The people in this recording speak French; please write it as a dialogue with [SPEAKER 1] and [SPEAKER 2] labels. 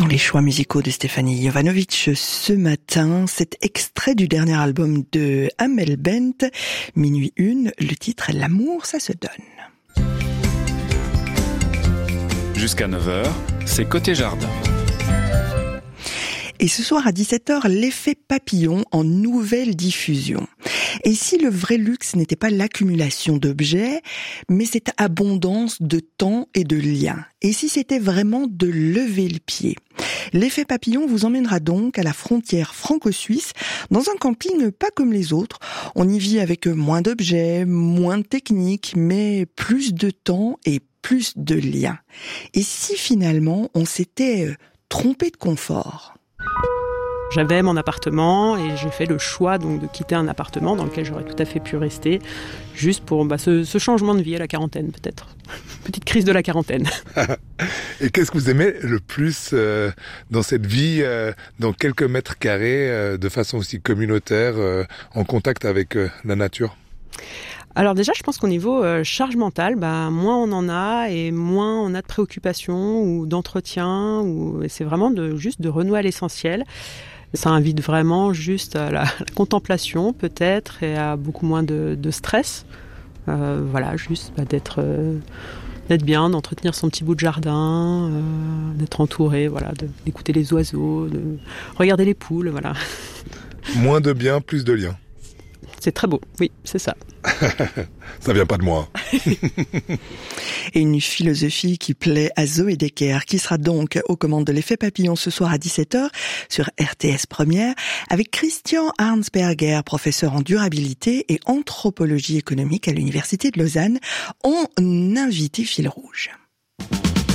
[SPEAKER 1] Les choix musicaux de Stéphanie Jovanovic ce matin, cet extrait du dernier album de Amel Bent, Minuit 1, le titre « L'amour, ça se donne ».
[SPEAKER 2] Jusqu'à 9h, c'est Côté Jardin.
[SPEAKER 1] Et ce soir à 17h, l'effet papillon en nouvelle diffusion. Et si le vrai luxe n'était pas l'accumulation d'objets, mais cette abondance de temps et de liens. Et si c'était vraiment de lever le pied. L'effet papillon vous emmènera donc à la frontière franco-suisse, dans un camping pas comme les autres. On y vit avec moins d'objets, moins de techniques, mais plus de temps et plus de liens. Et si finalement on s'était trompé de confort ?
[SPEAKER 3] J'avais mon appartement et j'ai fait le choix donc de quitter un appartement dans lequel j'aurais tout à fait pu rester, juste pour ce changement de vie à la quarantaine peut-être. Petite crise de la quarantaine.
[SPEAKER 4] Et qu'est-ce que vous aimez le plus dans cette vie, dans quelques mètres carrés, de façon aussi communautaire, en contact avec la nature ?
[SPEAKER 3] Alors déjà, je pense qu'au niveau charge mentale, moins on en a et moins on a de préoccupations ou d'entretien. Et c'est vraiment juste de renouer à l'essentiel. Ça invite vraiment juste à la contemplation peut-être et à beaucoup moins de stress. Juste d'être bien, d'entretenir son petit bout de jardin, d'être entouré, d'écouter les oiseaux, de regarder les poules, voilà.
[SPEAKER 4] Moins de biens, plus de liens.
[SPEAKER 3] C'est très beau, oui, c'est ça.
[SPEAKER 4] Ça vient pas de moi.
[SPEAKER 1] Et une philosophie qui plaît à Zoé Decker, qui sera donc aux commandes de l'effet papillon ce soir à 17h sur RTS Première, avec Christian Arnsberger, professeur en durabilité et anthropologie économique à l'Université de Lausanne, en invité fil rouge.